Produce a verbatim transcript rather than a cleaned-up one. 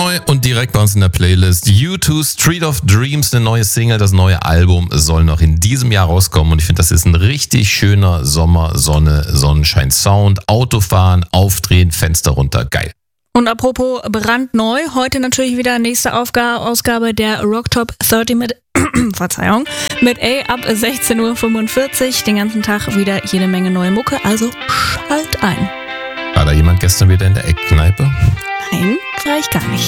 Brandneu und direkt bei uns in der Playlist U zwei Street of Dreams, eine neue Single, das neue Album soll noch in diesem Jahr rauskommen und ich finde, das ist ein richtig schöner Sommer, Sonne, Sonnenschein-Sound, Autofahren, aufdrehen, Fenster runter, geil. Und apropos brandneu, heute natürlich wieder nächste Aufga- Ausgabe der Rocktop dreißig mit, Verzeihung, mit A ab sechzehn Uhr fünfundvierzig, den ganzen Tag wieder jede Menge neue Mucke, also schalt ein. War da jemand gestern wieder in der Eckkneipe? Nein, vielleicht gar nicht.